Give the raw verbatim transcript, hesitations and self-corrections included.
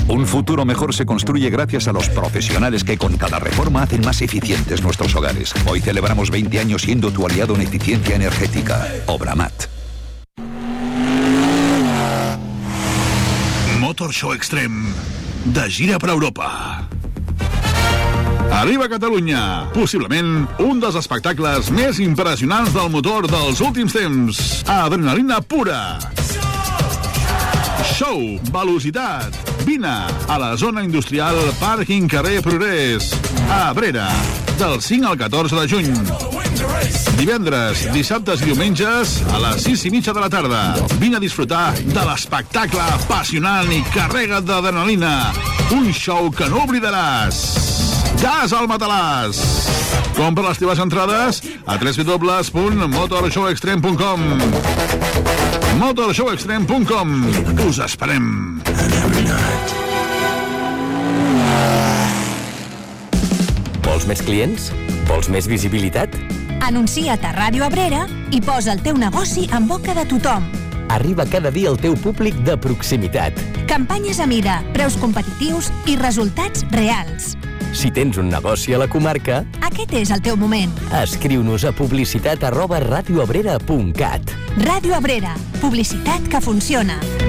Un futuro mejor se construye gracias a los profesionales que con cada reforma hacen más eficientes nuestros hogares. Hoy celebramos veinte años siendo tu aliado en eficiencia energética. Obramat. Motor Show Extreme, de gira per Europa. Arriba a Catalunya, possiblement un dels espectacles més impressionants del motor dels últims temps. Adrenalina pura. Show, velocitat. Vine a la zona industrial Pàrquing Carrer Progrés, a Abrera, del cinc al catorze de juny. Divendres, dissabtes i diumenges a les sis i mitja de la tarda. Vine a disfrutar de l'espectacle apassionant i carrega't d'adrenalina. Un show que no oblidaràs. Gas al matalàs. Compra les teves entrades a w w w punt motor show extreme punt com. motor show extreme punt com. Us esperem. Vols més clients? Vols més visibilitat? Anuncia't a Ràdio Abrera i posa el teu negoci en boca de tothom. Arriba cada dia al teu públic de proximitat. Campanyes a mida, preus competitius i resultats reals. Si tens un negoci a la comarca, aquest és el teu moment. Escriu-nos a publicitat arroba radioabrera punt cat. Ràdio Abrera, publicitat que funciona.